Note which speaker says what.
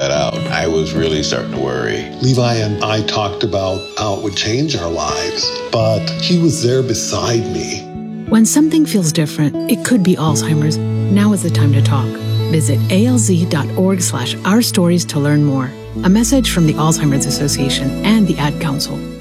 Speaker 1: that out, I was really starting to worry.
Speaker 2: Levi and I talked about how it would change our lives, but he was there beside me.
Speaker 3: When something feels different, it could be Alzheimer's. Now is the time to talk. Visit alz.org/ourstories to learn more. A message from the Alzheimer's Association and the Ad Council.